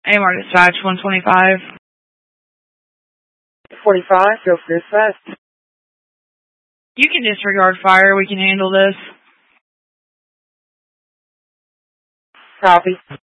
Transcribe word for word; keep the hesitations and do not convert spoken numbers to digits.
A M R Dispatch one twenty-five. forty-five, go for dispatch. You can disregard fire. We can handle this. Copy.